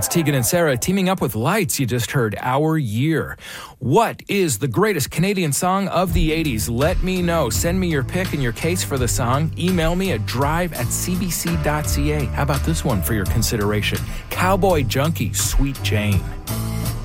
It's Tegan and Sarah teaming up with Lights. You just heard Our Year. What is the greatest Canadian song of the 80s? Let me know. Send me your pick and your case for the song. Email me at drive@cbc.ca. How about this one for your consideration? Cowboy Junkie, Sweet Jane.